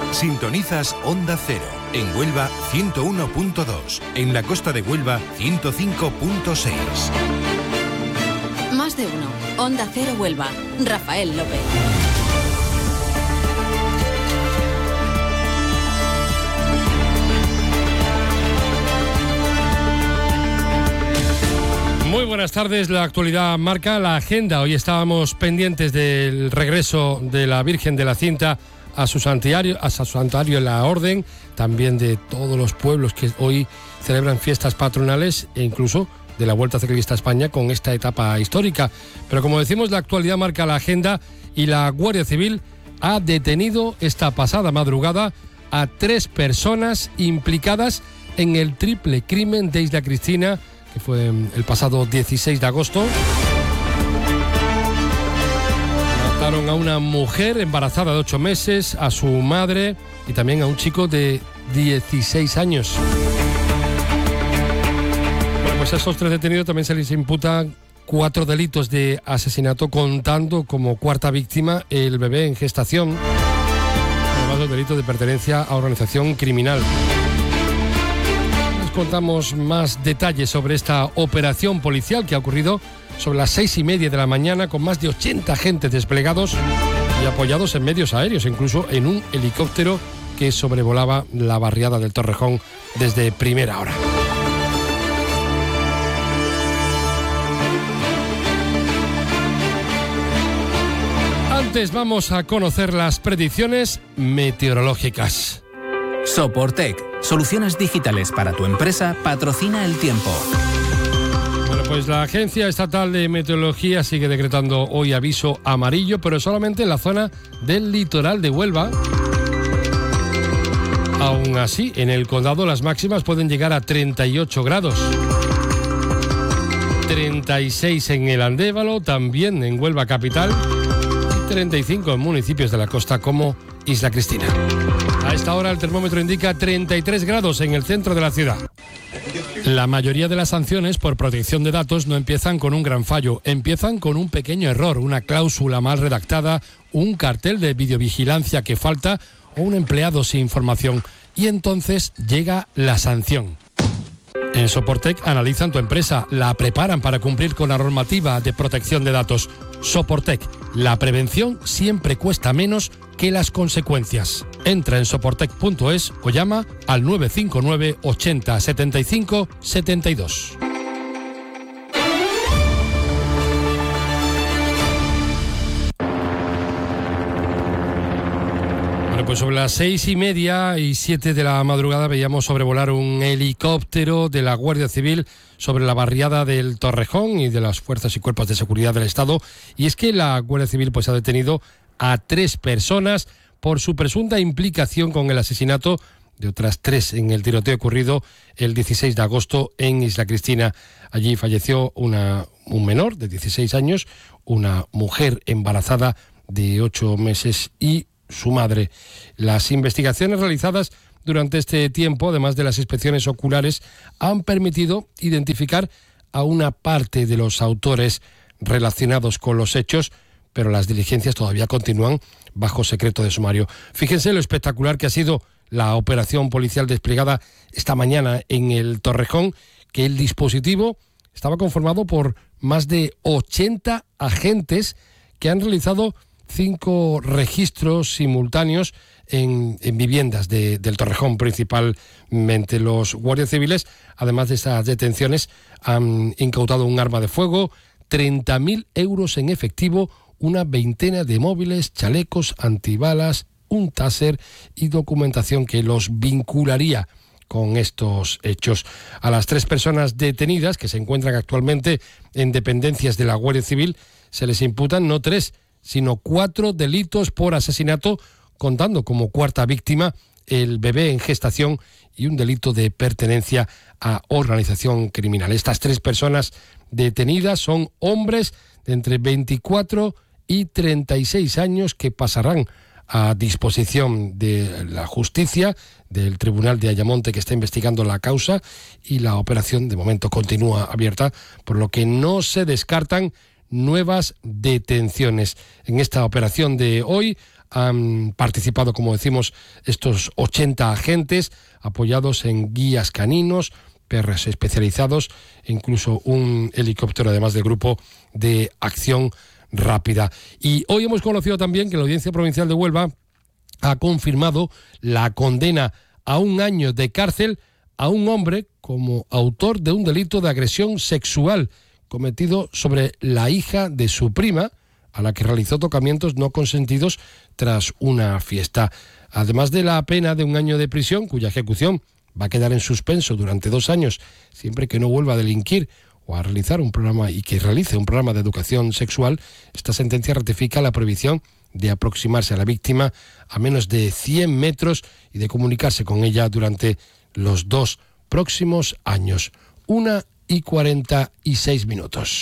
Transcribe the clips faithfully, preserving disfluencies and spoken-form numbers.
Sintonizas Onda Cero. En Huelva, ciento uno punto dos. En la costa de Huelva, ciento cinco punto seis. Más de uno. Onda Cero Huelva. Rafael López. Muy buenas tardes, la actualidad marca la agenda. Hoy estábamos pendientes del regreso de la Virgen de la Cinta a su santuario, a su santuario en la Orden, también de todos los pueblos que hoy celebran fiestas patronales e incluso de la Vuelta Ciclista a España con esta etapa histórica. Pero como decimos, la actualidad marca la agenda y la Guardia Civil ha detenido esta pasada madrugada a tres personas implicadas en el triple crimen de Isla Cristina, que fue el pasado dieciséis de agosto. Mataron a una mujer embarazada de ocho meses, a su madre y también a un chico de dieciséis años. Bueno, pues a estos tres detenidos también se les imputan cuatro delitos de asesinato, contando como cuarta víctima el bebé en gestación, además del delito de pertenencia a organización criminal. Contamos más detalles sobre esta operación policial que ha ocurrido sobre las seis y media de la mañana, con más de ochenta agentes desplegados y apoyados en medios aéreos, incluso en un helicóptero que sobrevolaba la barriada del Torrejón desde primera hora. Antes vamos a conocer las predicciones meteorológicas. Soportec, soluciones digitales para tu empresa, patrocina el tiempo. Bueno, pues la Agencia Estatal de Meteorología sigue decretando hoy aviso amarillo, pero solamente en la zona del litoral de Huelva. Aún así, en el condado las máximas pueden llegar a treinta y ocho grados. treinta y seis en el Andévalo, también en Huelva capital, y treinta y cinco en municipios de la costa como Isla Cristina. A esta hora el termómetro indica treinta y tres grados en el centro de la ciudad. La mayoría de las sanciones por protección de datos no empiezan con un gran fallo, empiezan con un pequeño error, una cláusula mal redactada, un cartel de videovigilancia que falta o un empleado sin formación. Y entonces llega la sanción. En Soportec analizan tu empresa, la preparan para cumplir con la normativa de protección de datos. Soportec, la prevención siempre cuesta menos que las consecuencias. Entra en soportec punto es o llama al nueve cinco nueve ochenta setenta y cinco setenta y dos. Bueno, pues sobre las seis y media y siete de la madrugada veíamos sobrevolar un helicóptero de la Guardia Civil sobre la barriada del Torrejón y de las fuerzas y cuerpos de seguridad del Estado. Y es que la Guardia Civil pues ha detenido a tres personas por su presunta implicación con el asesinato de otras tres en el tiroteo ocurrido el dieciséis de agosto en Isla Cristina. Allí falleció una, un menor de dieciséis años, una mujer embarazada de ocho meses y su madre. Las investigaciones realizadas durante este tiempo, además de las inspecciones oculares, han permitido identificar a una parte de los autores relacionados con los hechos, pero las diligencias todavía continúan bajo secreto de sumario. Fíjense lo espectacular que ha sido la operación policial desplegada esta mañana en el Torrejón, que el dispositivo estaba conformado por más de ochenta agentes que han realizado cinco registros simultáneos en, en viviendas de, del Torrejón principalmente. Los guardias civiles, además de estas detenciones, han incautado un arma de fuego, treinta mil euros en efectivo, una veintena de móviles, chalecos, antibalas, un taser y documentación que los vincularía con estos hechos. A las tres personas detenidas, que se encuentran actualmente en dependencias de la Guardia Civil, se les imputan no tres, sino cuatro delitos por asesinato, contando como cuarta víctima el bebé en gestación y un delito de pertenencia a organización criminal. Estas tres personas detenidas son hombres de entre veinticuatro y treinta y seis años que pasarán a disposición de la justicia, del Tribunal de Ayamonte, que está investigando la causa, y la operación de momento continúa abierta, por lo que no se descartan nuevas detenciones. En esta operación de hoy Han participado, como decimos, estos ochenta agentes, apoyados en guías caninos, perros especializados e incluso un helicóptero, además del grupo de acción rápida. Y hoy hemos conocido también que la Audiencia Provincial de Huelva ha confirmado la condena a un año de cárcel a un hombre como autor de un delito de agresión sexual cometido sobre la hija de su prima, a la que realizó tocamientos no consentidos tras una fiesta. Además de la pena de un año de prisión, cuya ejecución va a quedar en suspenso durante dos años, siempre que no vuelva a delinquir o a realizar un programa y que realice un programa de educación sexual, esta sentencia ratifica la prohibición de aproximarse a la víctima a menos de cien metros y de comunicarse con ella durante los dos próximos años. Una y cuarenta y seis minutos.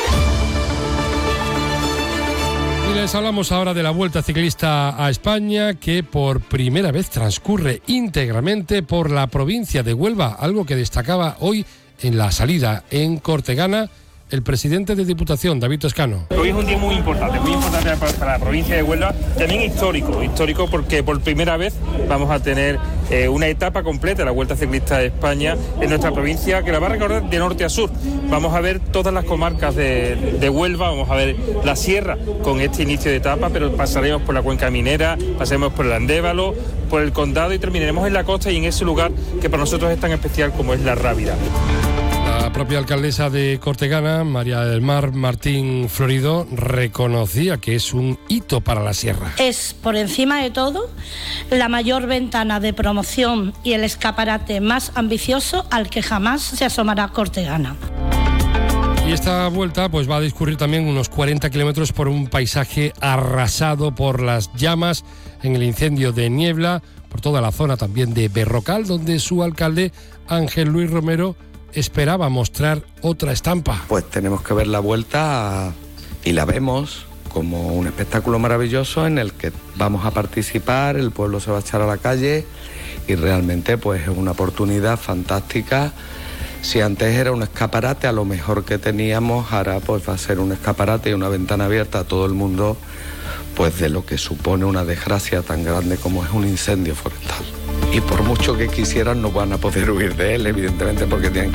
Y les hablamos ahora de la Vuelta Ciclista a España, que por primera vez transcurre íntegramente por la provincia de Huelva, algo que destacaba hoy en la salida en Cortegana el presidente de Diputación, David Toscano. Hoy es un día muy importante, muy importante para, para la provincia de Huelva, también histórico, histórico porque por primera vez vamos a tener eh, una etapa completa de la Vuelta Ciclista de España en nuestra provincia, que la va a recorrer de norte a sur. Vamos a ver todas las comarcas de, de Huelva, vamos a ver la sierra con este inicio de etapa, pero pasaremos por la cuenca minera, pasaremos por el Andévalo, por el Condado y terminaremos en la costa y en ese lugar que para nosotros es tan especial como es la Rábida. La propia alcaldesa de Cortegana, María del Mar Martín Florido, reconocía que es un hito para la sierra. Es, por encima de todo, la mayor ventana de promoción y el escaparate más ambicioso al que jamás se asomará Cortegana. Y esta vuelta pues va a discurrir también unos cuarenta kilómetros por un paisaje arrasado por las llamas en el incendio de Niebla, por toda la zona también de Berrocal, donde su alcalde, Ángel Luis Romero, esperaba mostrar otra estampa. Pues tenemos que ver la vuelta y la vemos como un espectáculo maravilloso en el que vamos a participar, el pueblo se va a echar a la calle y realmente pues es una oportunidad fantástica. Si antes era un escaparate, a lo mejor que teníamos, ahora pues va a ser un escaparate y una ventana abierta a todo el mundo, pues de lo que supone una desgracia tan grande como es un incendio forestal. Y por mucho que quisieran no van a poder huir de él, evidentemente, porque tienen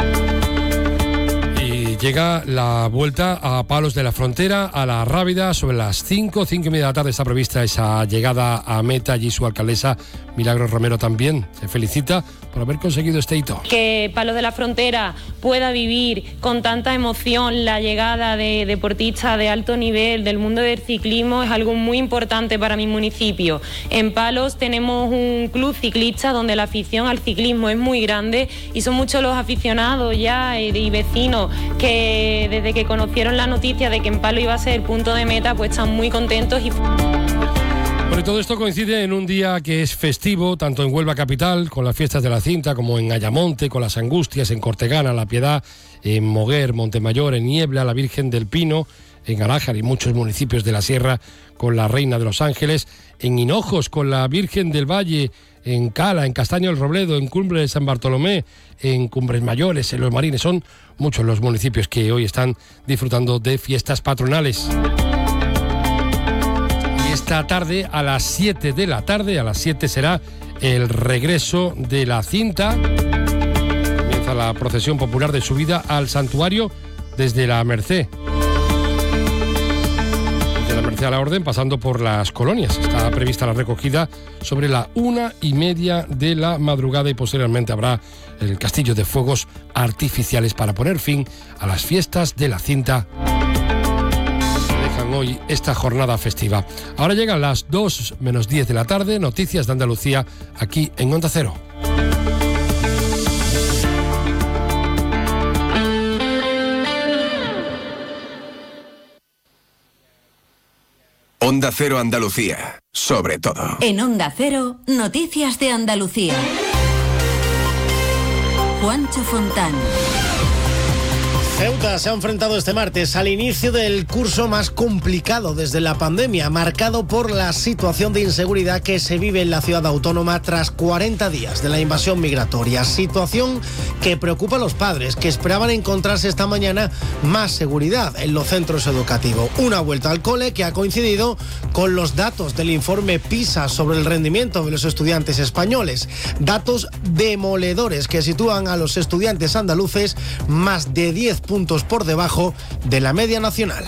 que... Y llega la vuelta a Palos de la Frontera, a la Rábida, sobre las cinco, cinco y media de la tarde está prevista esa llegada a meta. Allí su alcaldesa, Milagros Romero, también se felicita por haber conseguido este hito. Que Palos de la Frontera pueda vivir con tanta emoción la llegada de deportistas de alto nivel del mundo del ciclismo es algo muy importante para mi municipio. En Palos tenemos un club ciclista donde la afición al ciclismo es muy grande y son muchos los aficionados ya y vecinos que desde que conocieron la noticia de que en Palos iba a ser punto de meta, pues están muy contentos. Y Pero todo esto coincide en un día que es festivo, tanto en Huelva capital, con las fiestas de la Cinta, como en Ayamonte, con las Angustias, en Cortegana, La Piedad, en Moguer, Montemayor, en Niebla, la Virgen del Pino, en Alájar y muchos municipios de la Sierra, con la Reina de los Ángeles, en Hinojos, con la Virgen del Valle, en Cala, en Castaño del Robledo, en Cumbre de San Bartolomé, en Cumbres Mayores, en Los Marines. Son muchos los municipios que hoy están disfrutando de fiestas patronales. Esta tarde, a las siete de la tarde, a las siete será el regreso de la Cinta. Comienza la procesión popular de subida al santuario desde la Merced. Desde la Merced a la Orden, pasando por las colonias. Está prevista la recogida sobre la una y media de la madrugada y posteriormente habrá el castillo de fuegos artificiales para poner fin a las fiestas de la Cinta hoy esta jornada festiva. Ahora llegan las dos menos diez de la tarde, noticias de Andalucía aquí en Onda Cero. Onda Cero Andalucía, sobre todo. En Onda Cero, noticias de Andalucía. Juancho Fontán. Ceuta se ha enfrentado este martes al inicio del curso más complicado desde la pandemia, marcado por la situación de inseguridad que se vive en la ciudad autónoma tras cuarenta días de la invasión migratoria. Situación que preocupa a los padres, que esperaban encontrarse esta mañana más seguridad en los centros educativos. Una vuelta al cole que ha coincidido con los datos del informe PISA sobre el rendimiento de los estudiantes españoles. Datos demoledores que sitúan a los estudiantes andaluces más de diez puntos por debajo de la media nacional.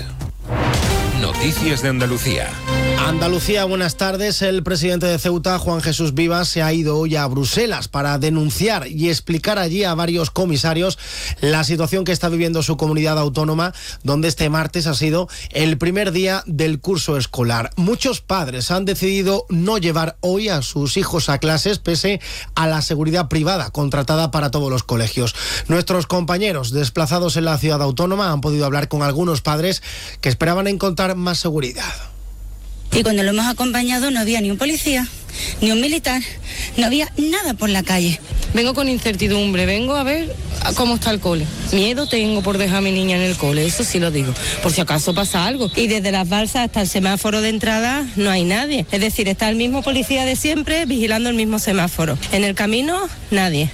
Noticias de Andalucía. Andalucía, buenas tardes. El presidente de Ceuta, Juan Jesús Vivas, se ha ido hoy a Bruselas para denunciar y explicar allí a varios comisarios la situación que está viviendo su comunidad autónoma, donde este martes ha sido el primer día del curso escolar. Muchos padres han decidido no llevar hoy a sus hijos a clases pese a la seguridad privada contratada para todos los colegios. Nuestros compañeros desplazados en la ciudad autónoma han podido hablar con algunos padres que esperaban encontrar más seguridad. Y cuando lo hemos acompañado no había ni un policía, ni un militar, no había nada por la calle. Vengo con incertidumbre, vengo a ver cómo está el cole. Miedo tengo por dejar a mi niña en el cole, eso sí lo digo, por si acaso pasa algo. Y desde las balsas hasta el semáforo de entrada no hay nadie. Es decir, está el mismo policía de siempre vigilando el mismo semáforo. En el camino, nadie.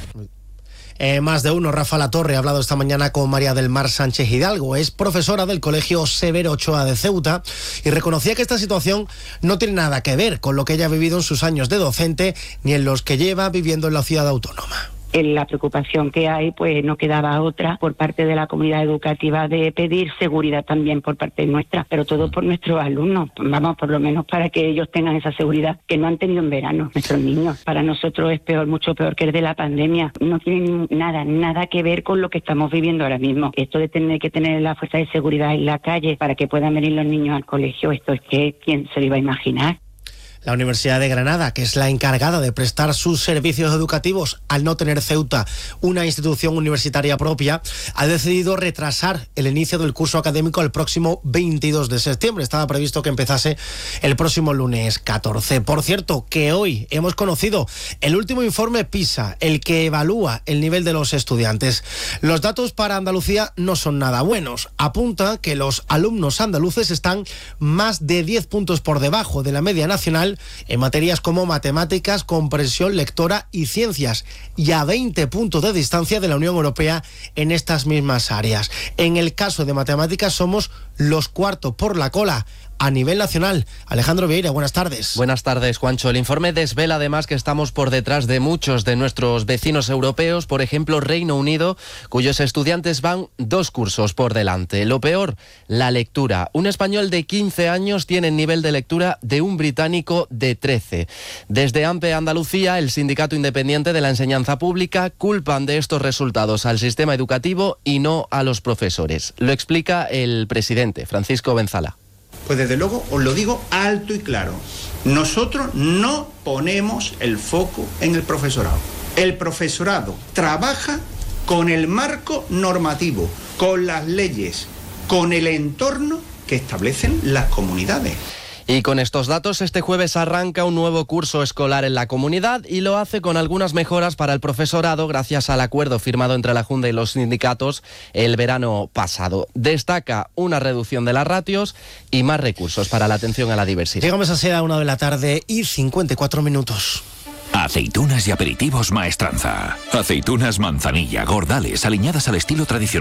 Eh, más de uno. Rafa Latorre ha hablado esta mañana con María del Mar Sánchez Hidalgo. Es profesora del Colegio Severo Ochoa de Ceuta y reconocía que esta situación no tiene nada que ver con lo que ella ha vivido en sus años de docente ni en los que lleva viviendo en la ciudad autónoma. En la preocupación que hay, pues no quedaba otra por parte de la comunidad educativa de pedir seguridad también por parte nuestra, pero todo por nuestros alumnos, vamos, por lo menos para que ellos tengan esa seguridad que no han tenido en verano nuestros niños. Para nosotros es peor, mucho peor que el de la pandemia. No tiene nada, nada que ver con lo que estamos viviendo ahora mismo. Esto de tener que tener la fuerza de seguridad en la calle para que puedan venir los niños al colegio, esto es que ¿quién se lo iba a imaginar? La Universidad de Granada, que es la encargada de prestar sus servicios educativos al no tener Ceuta una institución universitaria propia, ha decidido retrasar el inicio del curso académico el próximo veintidós de septiembre. Estaba previsto que empezase el próximo lunes catorce. Por cierto, que hoy hemos conocido el último informe PISA, el que evalúa el nivel de los estudiantes. Los datos para Andalucía no son nada buenos. Apunta que los alumnos andaluces están más de diez puntos por debajo de la media nacional en materias como matemáticas, comprensión lectora y ciencias, y a veinte puntos de distancia de la Unión Europea en estas mismas áreas. En el caso de matemáticas somos los cuartos por la cola a nivel nacional. Alejandro Vieira, buenas tardes. Buenas tardes, Juancho. El informe desvela además que estamos por detrás de muchos de nuestros vecinos europeos, por ejemplo Reino Unido, cuyos estudiantes van dos cursos por delante. Lo peor, la lectura. Un español de quince años tiene el nivel de lectura de un británico de trece. Desde AMPE Andalucía, el Sindicato Independiente de la Enseñanza Pública, culpan de estos resultados al sistema educativo y no a los profesores. Lo explica el presidente, Francisco Benzala. Pues desde luego os lo digo alto y claro, nosotros no ponemos el foco en el profesorado. El profesorado trabaja con el marco normativo, con las leyes, con el entorno que establecen las comunidades. Y con estos datos, este jueves arranca un nuevo curso escolar en la comunidad y lo hace con algunas mejoras para el profesorado gracias al acuerdo firmado entre la Junta y los sindicatos el verano pasado. Destaca una reducción de las ratios y más recursos para la atención a la diversidad. Llegamos a ser a una de la tarde y cincuenta y cuatro minutos. Aceitunas y aperitivos Maestranza. Aceitunas manzanilla, gordales, aliñadas al estilo tradicional.